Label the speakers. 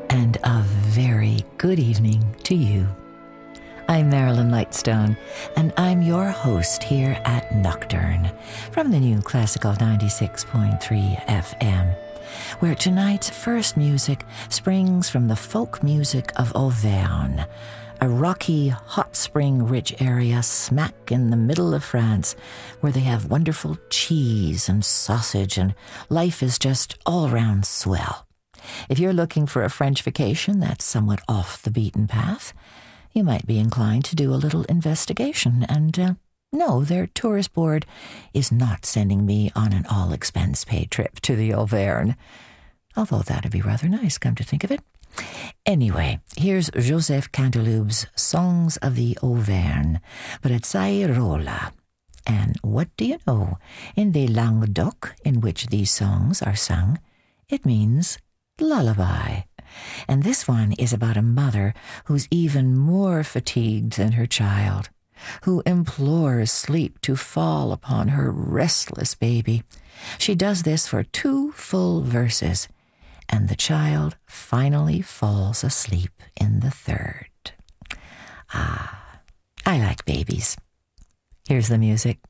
Speaker 1: and a very good evening to you. I'm Marilyn Lightstone, and I'm your host here at Nocturne from the new Classical 96.3 FM, where tonight's first music springs from the folk music of Auvergne, a rocky, hot spring-rich area smack in the middle of France, where they have wonderful cheese and sausage, and life is just all-round swell. If you're looking for a French vacation that's somewhat off the beaten path, you might be inclined to do a little investigation. And no, their tourist board is not sending me on an all-expense-paid trip to the Auvergne, although that'd be rather nice, come to think of it. Anyway, here's Joseph Canteloup's Songs of the Auvergne, Brezzaïrola. And what do you know? In the Languedoc, in which these songs are sung, it means lullaby. And this one is about a mother who's even more fatigued than her child, who implores sleep to fall upon her restless baby. She does this for 2 full verses, and the child finally falls asleep in the 3rd. I like babies. Here's the music.